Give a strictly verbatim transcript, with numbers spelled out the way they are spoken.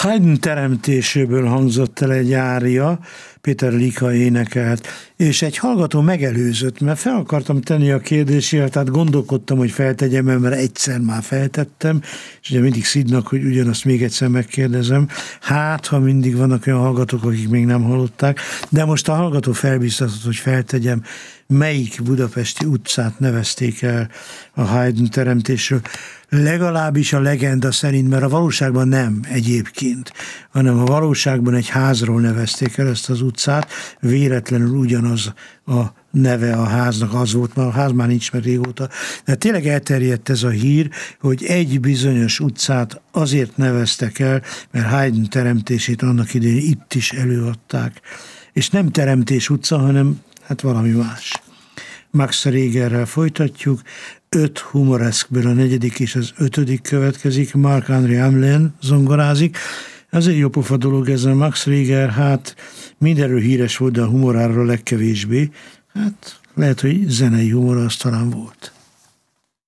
Haydn teremtéséből hangzott el egy ária, Péter Lika énekelt, és egy hallgató megelőzött, mert fel akartam tenni a kérdésért, tehát gondolkodtam, hogy feltegyem, mert egyszer már feltettem, és ugye mindig Szidnak, hogy ugyanazt még egyszer megkérdezem. Hát, ha mindig vannak olyan hallgatók, akik még nem hallották, de most a hallgató felbiztatott, hogy feltegyem, melyik budapesti utcát nevezték el a Haydn teremtésről. Legalábbis a legenda szerint, mert a valóságban nem egyébként, hanem a valóságban egy házról nevezték el ezt az utcát, véletlenül ugyanaz a neve a háznak az volt, mert a ház már nincs meg régóta. De tényleg elterjedt ez a hír, hogy egy bizonyos utcát azért neveztek el, mert Haydn teremtését annak idején itt is előadták. És nem Teremtés utca, hanem hát valami más. Max Regerrel folytatjuk, öt humoreszkből a negyedik és az ötödik következik, Marc-André Hamelin zongorázik. Az egy jó pofa dolog ez a Max Reger, hát mindenről híres volt, de a humoráról legkevésbé. Hát lehet, hogy zenei humor az talán volt.